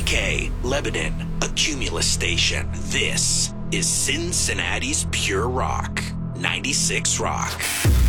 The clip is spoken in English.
KFK, Lebanon, a Cumulus station. This is Cincinnati's Pure Rock, 96 Rock.